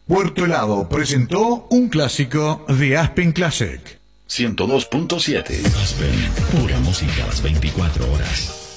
Puerto Helado presentó un clásico de Aspen Classic. 102.7 Aspen, pura música las 24 horas.